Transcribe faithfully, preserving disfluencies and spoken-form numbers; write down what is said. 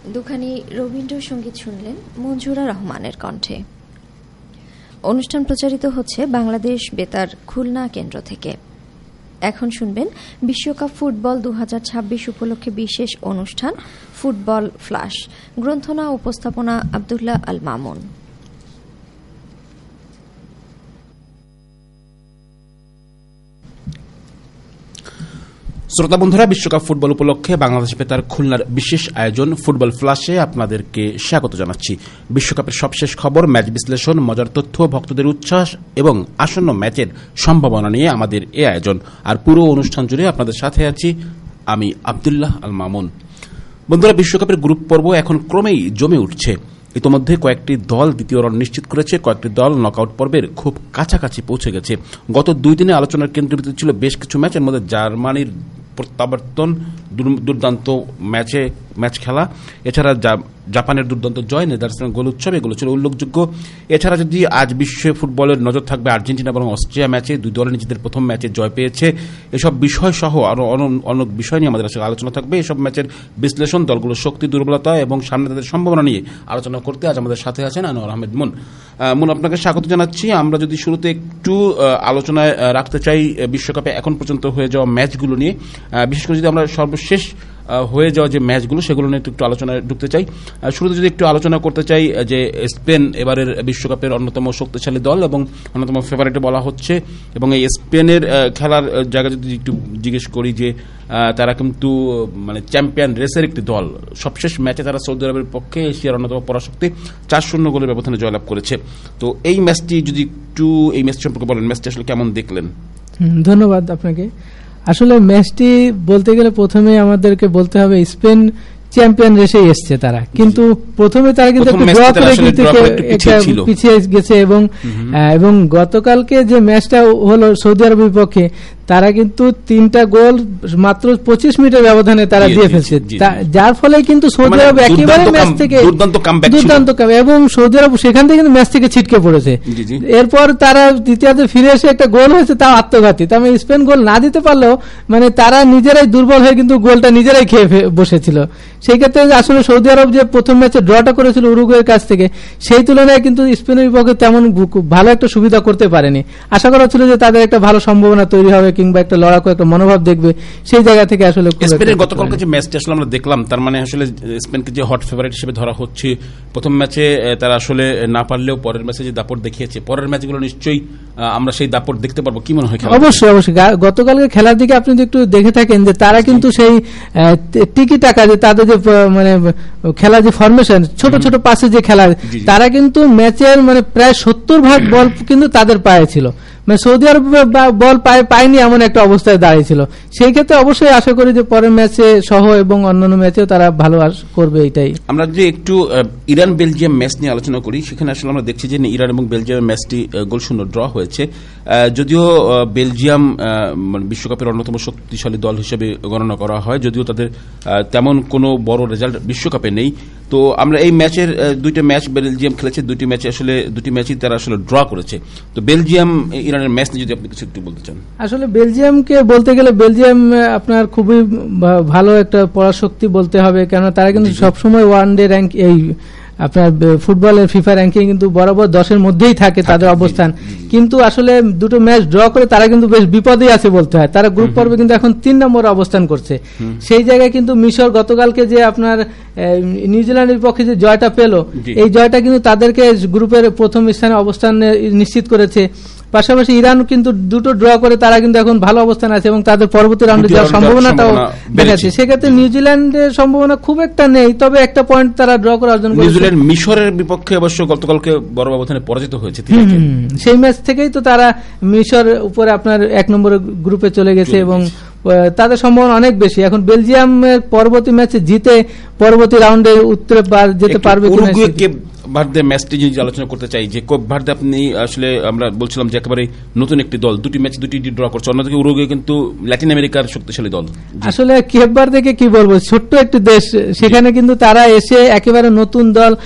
দুখানি রবীন্দ্রসঙ্গীত শুনলেন মঞ্জুরা রহমানের কণ্ঠে। অনুষ্ঠান প্রচারিত হচ্ছে বাংলাদেশ বেতার খুলনা কেন্দ্র থেকে। এখন শুনবেন বিশ্বকাপ ফুটবল দু হাজার ছাব্বিশ উপলক্ষে বিশেষ অনুষ্ঠান ফুটবল ফ্ল্যাশ। গ্রন্থনা উপস্থাপনা আব্দুল্লাহ আল মামুন। শ্রোতা বন্ধুরা, বিশ্বকাপ ফুটবল উপলক্ষে বাংলাদেশ বেতার খুলনার বিশেষ আয়োজন ফুটবল ফ্ল্যাশে আপনাদেরকে স্বাগত জানাচ্ছি। বিশ্বকাপের সবশেষ খবর, ম্যাচ বিশ্লেষণ, মজার তথ্য, ভক্তদের উচ্ছ্বাস এবং আসন্ন ম্যাচের সম্ভাবনা নিয়ে আমাদের এই আয়োজন। আর পুরো অনুষ্ঠান জুড়ে আপনাদের সাথে আছি আমি আব্দুল্লাহ আল মামুন। বন্ধুরা, বিশ্বকাপের গ্রুপ পর্ব এখন ক্রমেই জমে উঠছে। ইতোমধ্যে কয়েকটি দল দ্বিতীয় রাউন্ড নিশ্চিত করেছে, কয়েকটি দল নকআউট পর্বের খুব কাছাকাছি পৌঁছে গেছে। গত দুই দিনে আলোচনার কেন্দ্রবিন্দু ছিল বেশ কিছু ম্যাচের মধ্যে জার্মানির প্রত্যাবর্তন, দুর্দান্ত ম্যাচে ম্যাচ খেলা, এছাড়া জাপানের দুর্দান্ত জয়, নেদারল্যান্ডসের গোল উৎসব, এগুলো ছিল উল্লেখযোগ্য। এছাড়া যদি আজ বিশ্ব ফুটবলের নজর থাকবে আর্জেন্টিনা এবং অস্ট্রিয়া ম্যাচে, দুই দলের নিজেদের প্রথম ম্যাচে জয় পেয়েছে। এসব বিষয় সহ আরও অনেক বিষয় নিয়ে আমাদের আসলে আলোচনা থাকবে। এসব ম্যাচের বিশ্লেষণ, দলগুলোর শক্তি দুর্বলতা এবং সামনে তাদের সম্ভাবনা নিয়ে আলোচনা করতে আজ আমাদের সাথে আছেন আনোয়ার আহমেদ মুন। মুন, আপনাকে স্বাগত জানাচ্ছি। আমরা যদি শুরুতে একটু আলোচনায় রাখতে চাই বিশ্বকাপে এখন পর্যন্ত হয়ে যাওয়া ম্যাচগুলো নিয়ে, বিশেষ করে যদি আমরা সর্বশেষ হয়ে যাওয়া যে ম্যাচগুলো সেগুলো নিয়ে একটু আলোচনায় ঢুকতে চাই। শুরুতে যদি একটু আলোচনা করতে চাই যে স্পেন এবারের বিশ্বকাপের অন্যতম শক্তিশালী দল এবং অন্যতম ফেভারিট বলা হচ্ছে, এবং এই স্পেনের খেলার জায়গা যদি একটু জিজ্ঞেস করি যে তারা কিন্তু মানে চ্যাম্পিয়ন রেসের একটি দল। সবশেষ ম্যাচে তারা সৌদি আরবের পক্ষে এশিয়ার অন্যতম পরাশক্তি চার শূন্য গোলের ব্যবধানে জয়লাভ করেছে। তো এই ম্যাচটি যদি একটু এই ম্যাচ সম্পর্কে বলেন, ম্যাচটি আসলে কেমন দেখলেন? ধন্যবাদ আপনাকে। আসলে ম্যাচটি বলতে গেলে প্রথমে আমাদেরকে বলতে হবে স্পেন চ্যাম্পিয়ন রেসেই এসছে তারা, কিন্তু প্রথমে তারা কিন্তু পিছিয়ে গেছে এবং এবং গতকালকে যে ম্যাচটা হলো সৌদি আরবের বিপক্ষে তারা কিন্তু তিনটা গোল মাত্র পঁচিশ মিনিটের ব্যবধানে তারা দিয়ে ফেলছে, যার ফলে কিন্তু সৌদি আরব একেবারে ম্যাচ থেকে দুর্দান্ত কাম এবং সৌদি আরব সেখান থেকে কিন্তু ম্যাচ থেকে ছিটকে পড়েছে। এরপর তারা দ্বিতীয়ার্ধে ফিরে এসে একটা গোল হয়েছে, তাও আত্মঘাতী। তার মানে স্পেন গোল না দিতে পারলেও মানে তারা নিজেরাই দুর্বল হয়ে কিন্তু গোলটা নিজেরাই খেয়ে বসেছিল। সেই ক্ষেত্রে আসলে সৌদি আরব যে প্রথম ম্যাচে ড্রটা করেছিল উরুগুয়ের কাছ থেকে, সেই তুলনায় কিন্তু স্পেনের বিপক্ষে তেমন ভালো একটা সুবিধা করতে পারেনি। আশা করা ছিল যে তাদের একটা ভালো সম্ভাবনা তৈরি হবে কিংবা একটা লড়াকু একটা মনোভাব দেখবে, সেই জায়গা থেকে আসলে স্পেনের গতকালকে যে ম্যাচটা আসলে আমরা দেখলাম, তার মানে আসলে স্পেনকে যে হট ফেভারিট হিসেবে ধরা হচ্ছে, প্রথম ম্যাচে তারা আসলে না পারলেও পরের ম্যাচে যে দাপট দেখিয়েছে, পরের ম্যাচগুলো নিশ্চয়ই আমরা সেই দাপট দেখতে পারবো। কি মনে হয়? অবশ্যই অবশ্যই গতকালকে খেলার দিকে আপনি যদি একটু দেখে থাকেন যে তারা কিন্তু সেই টিকি টাকা যে তাদের যে মানে খেলার যে ফরমেশন, ছোট ছোট পাশে যে খেলা, তারা কিন্তু ম্যাচের মানে প্রায় সত্তর ভাগ বল কিন্তু তাদের পায়ে ছিল। মানে সৌদি আরব বল পায়ে পায়নি এমন একটা অবস্থায় দাঁড়িয়েছিল। সেই ক্ষেত্রে অবশ্যই আশা করি যে পরের ম্যাচে সহ এবং অন্যান্য ম্যাচেও তারা ভালো করবে। এটাই আমরা যে একটু ইরান বেলজিয়াম ম্যাচ নিয়ে আলোচনা করি, সেখানে আসলে আমরা দেখছি যে ইরান এবং বেলজিয়ামের ম্যাচটি গোলশূন্য ড্র হয়েছে। যদিও বেলজিয়াম বিশ্বকাপের অন্যতম শক্তিশালী দল হিসেবে গণনা করা হয়, যদিও তাদের তেমন কোনো বড় রেজাল্ট বিশ্বকাপে নেই। তো আমরা এই ম্যাচের দুইটা ম্যাচ বেলজিয়াম খেলেছে, দুটি ম্যাচে আসলে দুটি ম্যাচই তারা আসলে ড্র করেছে। তো বেলজিয়াম ইরানের ম্যাচ নিয়ে যদি আপনি কিছু একটু বলতে চান। আসলে বেলজিয়ামকে বলতে গেলে বেলজিয়াম আপনার খুবই ভালো একটা পরাশক্তি বলতে হবে, কেননা তারা কিন্তু সবসময় ওয়ান ডে র্যাঙ্ক এই আপনার ফুটবলের ফিফা র্যাঙ্কিং কিন্তু বরাবর দশের মধ্যেই থাকে তাদের অবস্থান। কিন্তু আসলে দুটো ম্যাচ ড্র করে তারা কিন্তু বেশ বিপদেই আছে বলতে হয়। তারা গ্রুপ পর্বে কিন্তু এখন তিন নম্বরে অবস্থান করছে। সেই জায়গায় কিন্তু মিশর গতকালকে যে আপনার নিউজিল্যান্ডের পক্ষে যে জয়টা পেল, এই জয়টা কিন্তু তাদেরকে গ্রুপের প্রথম স্থানে অবস্থান নিশ্চিত করেছে। পাশাপাশি ইরান কিন্তু দুটো ড্র করে তারা কিন্তু এখন ভালো অবস্থান আছে এবং তাদের পরবর্তী রাউন্ডে যাওয়ার সম্ভাবনাটাও দেখাচ্ছে। সেক্ষেত্রে নিউজিল্যান্ডের সম্ভাবনা খুব একটা নেই, তবে একটা পয়েন্ট তারা ড্র করে অর্জন করেছে। নিউজিল্যান্ড মিশরের বিপক্ষে অবশ্য গতকালকে বড় ব্যবধানে পরাজিত হয়েছে, সেই ম্যাচ থেকেই তো তারা মিশর উপরে আপনার এক নম্বরের গ্রুপে চলে গেছে এবং তাদের সম্ভাবনা অনেক বেশি। এখন বেলজিয়ামের পরবর্তী ম্যাচে জিতে পরবর্তী রাউন্ডে উত্তরে যেতে পারবে ভারতের ম্যাচটি যদি আলোচনা করতে চাই, যে কোপ ভারতে আপনি আসলে আমরা বলছিলাম যে একেবারে নতুন একটি দল, দুটি ম্যাচ দুটি ড্র করছে, অন্যদিকে উরুগুয়ে কিন্তু ল্যাটিন আমেরিকার শক্তিশালী দল। আসলে কেপ ভার্দেকে কি বলবো, ছোট্ট একটি দেশ, সেখানে কিন্তু তারা এসে একেবারে নতুন দল